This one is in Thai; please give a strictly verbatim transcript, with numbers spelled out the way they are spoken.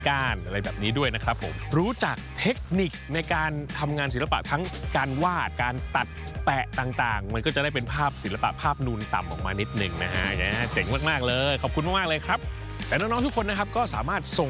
ก้านอะไรแบบนี้ด้วยนะครับผมรู้จักเทคนิคในการทำงานศิลปะทั้งการวาดการตัดแปะต่างๆมันก็จะได้เป็นภาพศิลปะภาพนูนต่ำออกมานิดหนึ่งนะฮะเจ๋งมากๆเลยขอบคุณมากๆเลยครับแต่น้องๆทุกคนนะครับก็สามารถส่ง